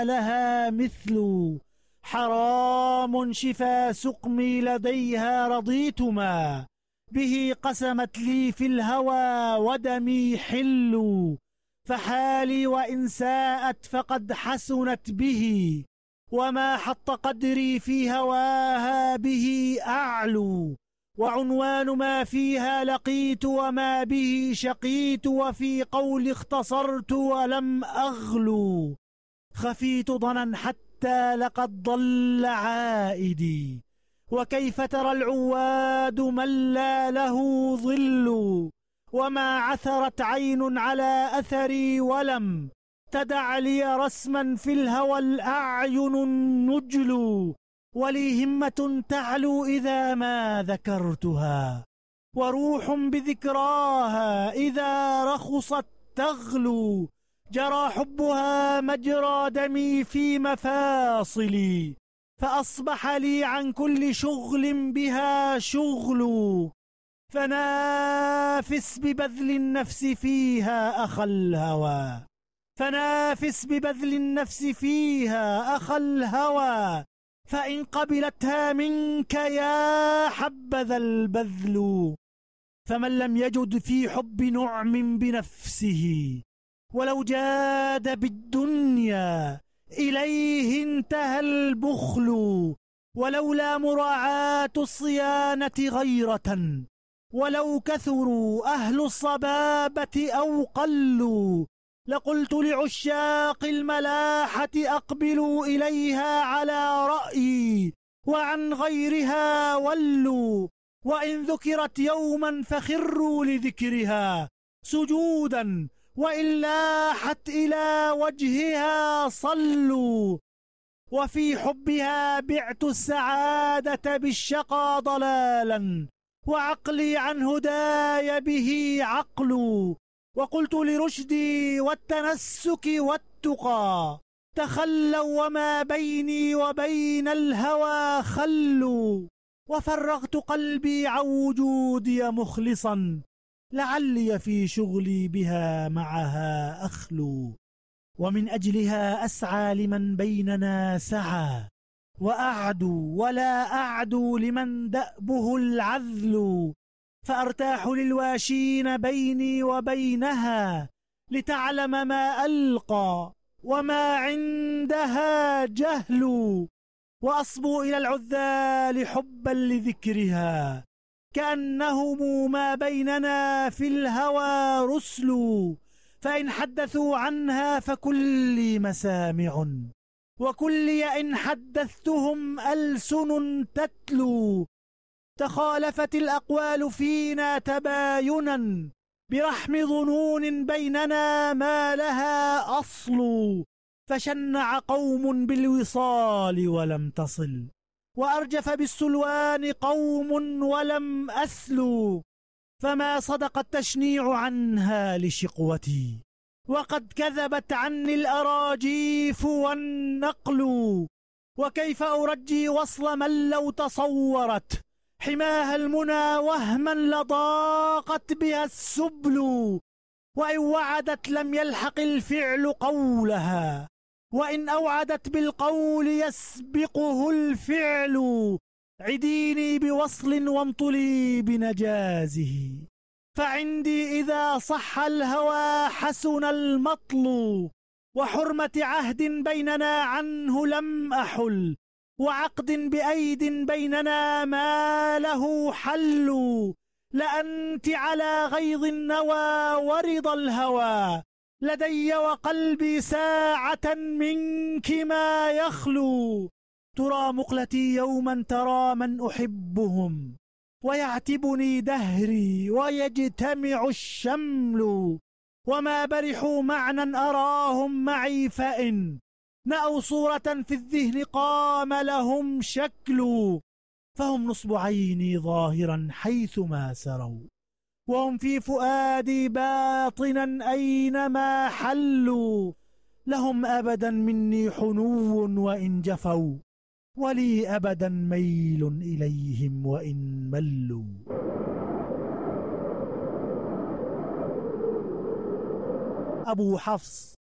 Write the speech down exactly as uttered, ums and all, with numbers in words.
لها مثل. حرام شفا سقمي لديها رضيتما، به قسمت لي في الهوى ودمي حل. فحالي وإن ساءت فقد حسنت به، وما حط قدري في هواها به أعلو. وعنوان ما فيها لقيت وما به شقيت، وفي قول اختصرت ولم أغلو. خفيت ضنا حتى لقد ضل عائدي، وكيف ترى العواد من لا له ظل. وما عثرت عين على أثري ولم تدع لي رسما في الهوى الأعين النجل. ولي همة تعلو إذا ما ذكرتها، وروح بذكراها إذا رخصت تغلو. جرى حبها مجرى دمي في مفاصلي، فأصبح لي عن كل شغل بها شغل. فنافس ببذل النفس فيها أخا الهوى، فنافس ببذل النفس فيها أخا الهوى. فإن قبلتها منك يا حبذا البذل. فمن لم يجد في حب نعم بنفسه، ولو جاد بالدنيا إليه انتهى البخل. ولولا مراعاة الصيانة غيرة، ولو كثروا أهل الصبابة أو قلوا، لقلت لعشاق الملاحة أقبلوا إليها على رأيي، وعن غيرها ولوا. وإن ذكرت يوما فخروا لذكرها سجودا، وإن لاحت إلى وجهها صلوا. وفي حبها بعت السعادة بالشقى ضلالا، وعقلي عن هداي به عقل. وقلت لرشدي والتنسك والتقى تخلوا، وما بيني وبين الهوى خلوا. وفرغت قلبي عن وجودي مخلصا، لعلي في شغلي بها معها أخلو. ومن أجلها أسعى لمن بيننا سعى، وأعدو ولا أعدو لمن دأبه العذل. فأرتاح للواشين بيني وبينها، لتعلم ما ألقى وما عندها جهل. وأصبو إلى العذال حبا لذكرها، كأنهم ما بيننا في الهوى رسل. فإن حدثوا عنها فكلي مسامع، وكلي إن حدثتهم ألسن تتلو. تخالفت الأقوال فينا تباينا، برحم ظنون بيننا ما لها أصل. فشنع قوم بالوصال ولم تصل، وأرجف بالسلوان قوم ولم أسلوا. فما صدق التشنيع عنها لشقوتي، وقد كذبت عني الأراجيف والنقل. وكيف أرجي وصل من لو تصورت حماها المنى وهما لضاقت بها السبل. وإن وعدت لم يلحق الفعل قولها، وإن أوعدت بالقول يسبقه الفعل. عديني بوصل وامطلي بنجازه، فعندي إذا صح الهوى حسن المطل. وحرمة عهد بيننا عنه لم أحل، وعقد بأيد بيننا ما له حل. لأنت على غيظ النوى ورضا الهوى، لدي وقلبي ساعة منك ما يخلو. ترى مقلتي يوما ترى من أحبهم، ويعتبني دهري ويجتمع الشمل. وما برحوا معنى أراهم معي، فإن نأوا صورة في الذهن قام لهم شكل. فهم نصب عيني ظاهرا حيثما سروا، وهم في فؤادي باطنا أينما حلوا. لهم أبدا مني حنو وإن جفوا، ولي أبدا ميل إليهم وإن ملوا. أبو حفص